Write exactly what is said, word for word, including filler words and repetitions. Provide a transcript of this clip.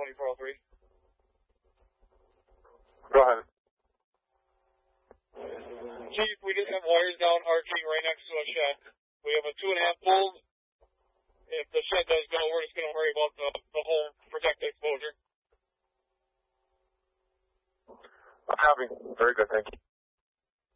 twenty-four oh three. Go ahead. Chief, we just have wires down arcing right next to a shed. We have a two and a half poles. If the shed does go, we're just going to worry about the, the whole protected exposure. Copy. Very good, thank you.